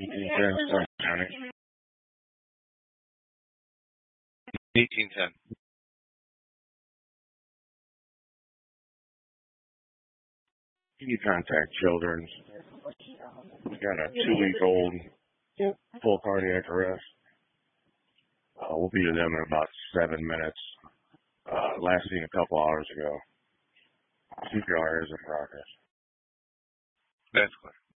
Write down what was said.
1810 Stark County. 1810. Can you contact Children's? We got a 2-week-old full cardiac arrest. We'll be to them in about 7 minutes. Last seen a couple hours ago. CPR is in progress. That's clear.